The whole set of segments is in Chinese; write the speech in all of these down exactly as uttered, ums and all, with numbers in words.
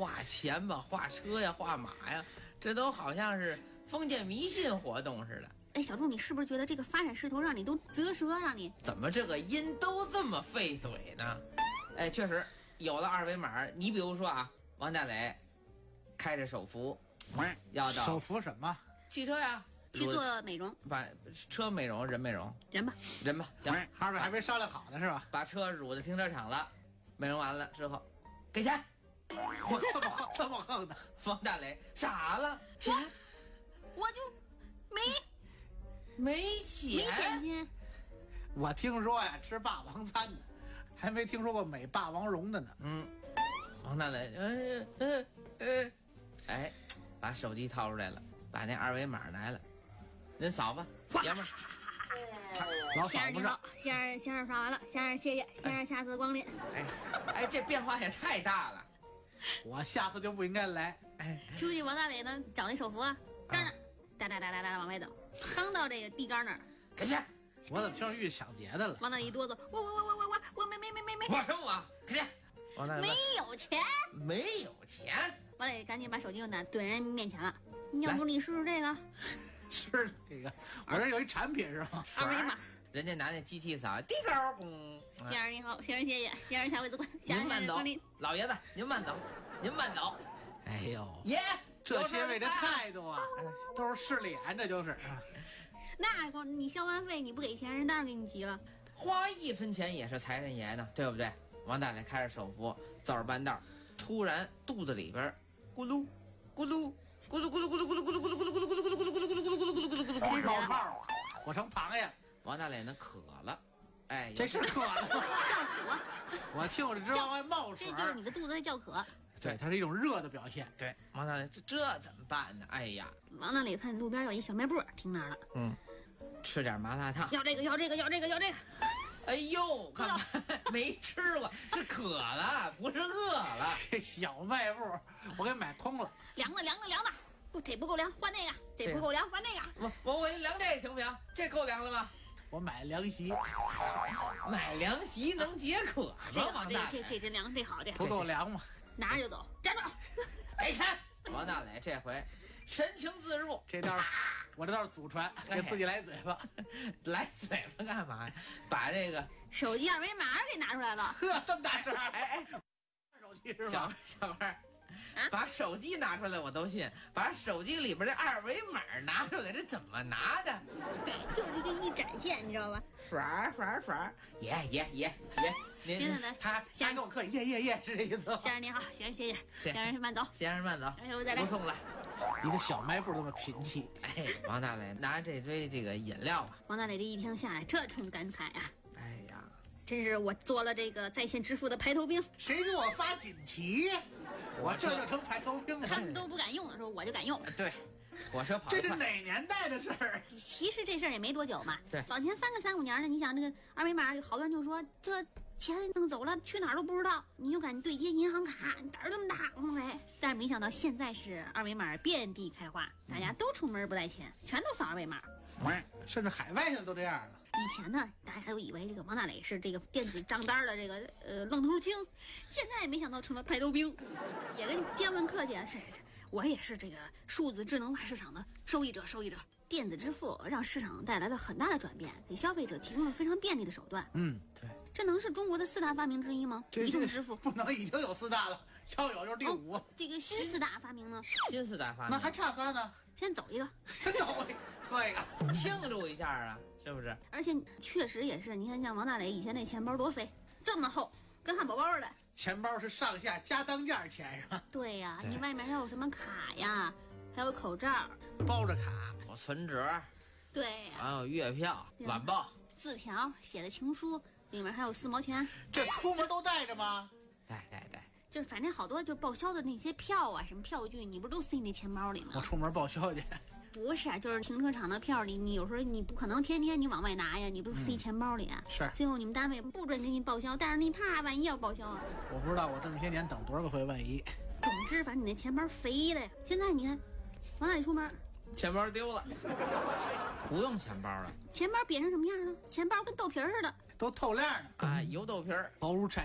画钱吧，画车呀，画马呀，这都好像是封建迷信活动似的。 哎，小柱，你是不是觉得这个发展势头让你都啧舌让你？ 怎么这个音都这么费嘴呢？哎，确实有了二维码，你比如说啊，王大雷开着手扶，要到手扶什么？ 汽车呀， 去做美容， 把车美容，人美容， 人吧， 人吧，行， 二位还没商量好呢是吧？ 把车掳到停车场了，美容完了之后，给钱。 我这么横，这么横的。 王大雷傻了，钱我就没没钱， 没现金。 我听说呀，吃霸王餐的，还没听说过美霸王蓉的呢。 嗯，王大雷，嗯嗯嗯，哎，把手机掏出来了，把那二维码来了，您扫吧，爷们儿。 老扫不上先生您好，。先生先生刷完了，先生谢谢，先生下次光临。 哎哎，这变化也太大了。 我下次就不应该来。 哎， 出去王大磊呢找那手扶啊，这儿呢，哒哒哒哒哒往外走，刚到这个地杆那儿， 给钱。 我怎么听着遇抢劫的了？ 王大磊一哆嗦，我我我我我我我没没没没没我什么我？给钱。王大雷没有钱。 没有钱。 王大磊赶紧把手机又拿怼人面前了，要不你试试这个是这个，我这有一产品是吗？ 二维码。 人家拿那机器扫，地高工。 先生您好，先生谢谢，先生下位子关，先生您慢走光临。， 老爷子您慢走，您慢走。 哎呦， 爷， 这些位这太态度啊，都是势利眼，这就是啊。 那个你消完费你不给钱，人当然给你急了。 花一分钱也是财神爷呢，对不对？王大爷开着手扶走着半道，突然肚子里边咕噜咕噜咕噜咕噜咕噜咕噜咕噜咕噜咕噜咕噜咕噜咕噜咕噜咕噜咕噜咕噜咕噜咕噜咕噜开冒泡啊！我成螃蟹。 王大磊呢渴了，哎， 这是渴了。 叫渴， 我听我这直往外冒水。 这就是你的肚子在叫渴。 对，它是一种热的表现。 对，王大磊这这怎么办呢？哎呀， 王大磊看路边有一小卖部，停那儿了， 嗯，吃点麻辣烫。 要这个要这个要这个要这个。 哎呦，看看没吃过，是渴了，不是饿了。 这小卖部我给买空了。 凉的凉的凉的，不这不够凉，换那个，这不够凉，换那个。 我我我量这行不行？这够凉了吧？ 我买凉席， 买凉席能解渴吗？ 这个好，这王大磊这这真凉，这好这好不。够凉吗？ 拿着就走，站住！ 给钱。王大磊这回神情自若， 这倒是，我这倒是祖传，给自己来嘴巴。 来嘴巴干嘛呀？把这个手机二维码给拿出来了。 呵，这么大声！ 哎哎， 手机是小吧？ 小妹儿。 啊把手机拿出来我都信，把手机里边的二维码拿出来，这怎么拿的？ 对，就这个一展现，你知道吧？ 耍耍耍！爷爷爷爷，您别来来， 他他跟我客气，耶耶耶，是这意思吗？ 先生您好，先生谢谢， 谢先生慢走， 先生慢走， 先生我再来不。送了。 一个小卖部这么贫气。 哎，王大磊拿这堆这个饮料啊， 王大磊这一听下来，这通感慨啊！ 哎呀， 真是我做了这个在线支付的排头兵， 谁给我发锦旗？我这就成排头兵了。 他们都不敢用的时候，我就敢用。 对，火车跑这是得快。 哪年代的事儿？ 其实这事儿也没多久嘛， 对往前翻个三五年的，你想这个二维码，有好多人就说这钱弄走了，去哪儿都不知道，你就赶紧对接银行卡，你胆儿这么大，嗯喂！但是没想到现在是二维码遍地开花，大家都出门不带钱，全都扫二维码。 甚至海外现在都这样了。 以前呢，大家都以为这个王大磊是这个电子账单的这个呃愣头青，现在没想到成了排头兵，也跟监问客气啊，是是是，我也是这个数字智能化市场的受益者，受益者。电子支付让市场带来了很大的转变，给消费者提供了非常便利的手段。 嗯， 对， 这能是中国的四大发明之一吗？ 这移动支付。 不能已经有四大了，要有就是第五。 哦，这个新四大发明呢？ 新四大发明， 那还差仨呢， 先走一个， 真走一喝一个。 庆祝一下啊，是不是？ 而且确实也是，你看像王大磊以前那钱包多肥，这么厚，跟汉堡包似的。 钱包是上下加当件钱是吧？ 对呀、 对你外面还有什么卡呀，还有口罩， 包着卡， 我存折， 对呀、 还有月票、 对晚报， 字条写的情书，里面还有四毛钱， 这出门都带着吗？ 对对对， 就是反正好多就是报销的那些票啊，什么票据，你不是都塞那钱包里吗？ 我出门报销去。 不是，就是停车场的票里，你有时候你不可能天天你往外拿呀，你不是塞钱包里啊？ 是最后你们单位不准给你报销，但是你怕万一要报销啊。 我不知道我这么些年等多少个回，万一总之，反正你那钱包肥的呀。现在你看，往哪里出门， 钱包丢了，不用钱包了钱包瘪成什么样了？钱包跟豆皮儿似的。 都透亮呢， 啊，油豆皮儿， 薄如蝉翼。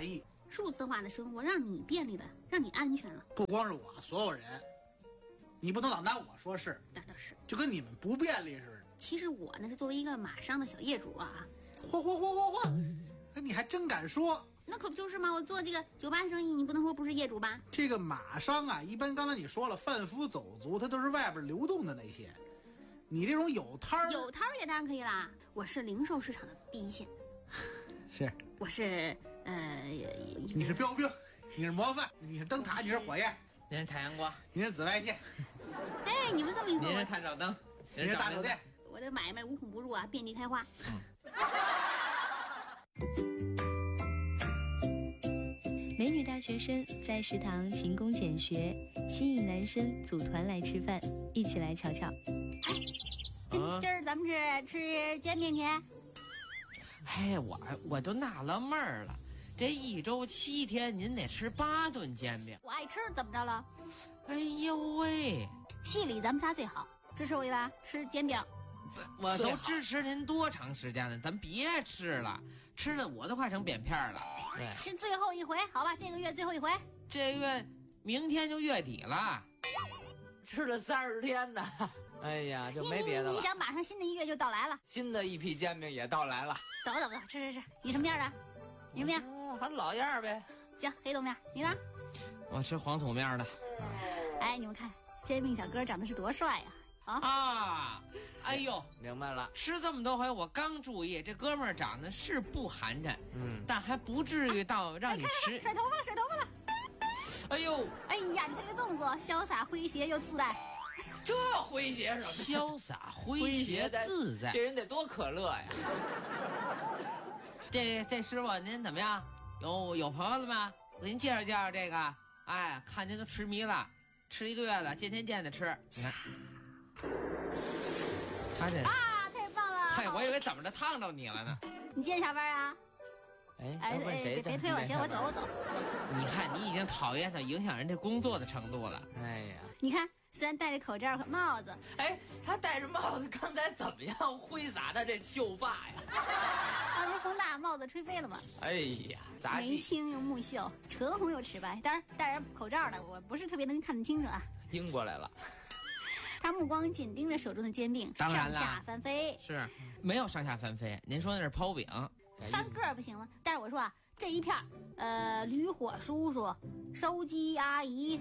数字化的生活让你便利了，让你安全了。 不光是我，所有人，你不能老拿我说事， 那倒是， 就跟你们不便利似的。 其实我呢是作为一个马商的小业主啊， 嚯嚯嚯嚯嚯，哎，你还真敢说？ 那可不就是吗？我做这个酒吧生意，你不能说不是业主吧？ 这个马商啊，一般刚才你说了，贩夫走卒，他都是外边流动的那些。你这种有摊儿， 有摊儿也当然可以啦。我是零售市场的第一线， 是， 我是呃， 你是标兵，你是模范，你是灯塔，你是火焰， 您是太阳光， 你是紫外线， 哎，你们这么一说， 您是我探照灯， 你是大酒店。 我的买卖无孔不入啊，遍地开花。 美女大学生在食堂勤工俭学，吸引男生组团来吃饭，一起来瞧瞧。 今今儿咱们是吃煎饼去？ 哎，我我都纳了闷儿了，这一周七天，您得吃八顿煎饼。 我爱吃，怎么着了？ 哎呦喂， 戏里咱们仨最好，支持我一把，吃煎饼。 我都支持您多长时间了，咱别吃了，吃了我都快成扁片了。对， 是最后一回，好吧，这个月最后一回。 这月明天就月底了， 吃了三十天呢，哎呀，就没别的了。 你想，马上新的一月就到来了， 新的一批煎饼也到来了。 走吧走吧，吃吃吃。你什么样的？你什么样？ 嗯，还老样呗。 行，黑豆面。你呢？ 我吃黄土面的。 哎，你们看，煎饼小哥长得是多帅呀！啊啊！哎呦， 明白了。 吃这么多回，我刚注意，这哥们儿长得是不寒碜， 嗯， 但还不至于到让你吃。 甩头发了，甩头发了！ 哎呦， 哎呀，你看这个动作，潇洒诙谐又自在。 这诙谐什么？ 潇洒诙谐自在， 这人得多可乐呀！ 这这师傅您怎么样？有有朋友了吗？我给您介绍介绍这个。哎，看您都痴迷了，吃一个月了，见天见的吃。你看，他这啊，太棒了！ 嗨，我以为怎么着烫着你了呢？ 你几点下班啊？ 哎， 哎哎，别别推我，行，我走我走。 你看，你已经讨厌到影响人家工作的程度了。 哎呀， 你看，虽然戴着口罩和帽子， 哎，他戴着帽子，刚才怎么样挥洒他这秀发呀？ 那不是风大，帽子吹飞了吗？ 哎呀，杂技眉清又目秀，唇红又齿白。当然，戴着口罩的我不是特别能看得清楚啊。 晕过来了。 他目光紧盯着手中的煎饼， 当然上下翻飞。 是，没有上下翻飞。您说那是抛饼， 翻个儿不行了。但是我说啊，这一片儿，呃，驴火叔叔、收鸡阿姨。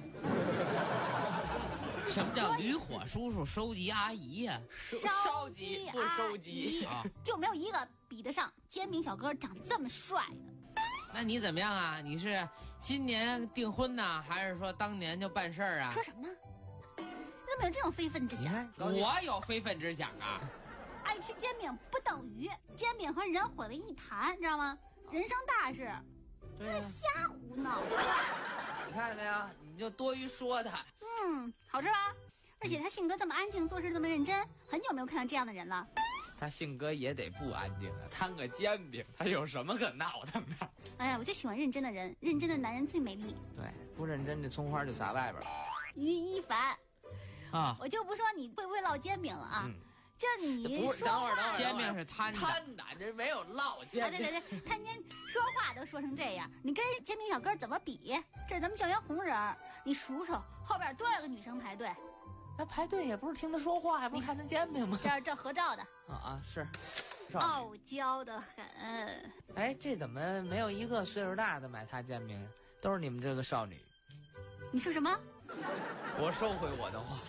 什么叫驴火叔叔、收集阿姨呀、 啊？烧鸡不收鸡啊，就没有一个比得上煎饼小哥长得这么帅的。 那你怎么样啊？你是今年订婚呢，还是说当年就办事儿啊？ 说什么呢？你怎么有这种非分之想？ 我有非分之想啊！ 爱吃煎饼不等于煎饼和人混为一谈，知道吗？人生大事， 对啊， 瞎胡闹。 你看见没有？你就多余说他。 嗯，好吃吧？而且他性格这么安静，做事这么认真，很久没有看到这样的人了。 他性格也得不安静啊，摊个煎饼，他有什么可闹腾的？ 哎呀，我就喜欢认真的人，认真的男人最美丽。 对，不认真这葱花就撒外边了。 于一凡， 啊， 我就不说你会不会烙煎饼了啊。嗯，就你不是，等会儿，等会儿， 煎饼是摊的， 摊的，这没有烙煎饼。 对对对，看您说话都说成这样，你跟煎饼小哥怎么比？这是咱们校园红人，你数数后边多少个女生排队？ 那排队也不是听他说话，还不是看他煎饼吗？ 这是这合照的。 啊啊，是。 傲娇的很。 哎，这怎么没有一个岁数大的买他煎饼？都是你们这个少女。 你说什么？ 我收回我的话。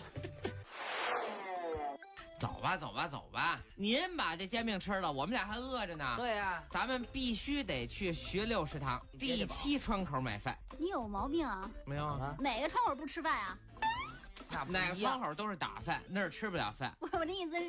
走吧，走吧，走吧！您把这煎饼吃了，我们俩还饿着呢。 对呀、啊， 咱们必须得去学六食堂第七窗口买饭。 你有毛病啊？ 没有啊？ 哪个窗口不吃饭啊？ 哪个窗口都是打饭，那儿吃不了饭。 我我的意思是。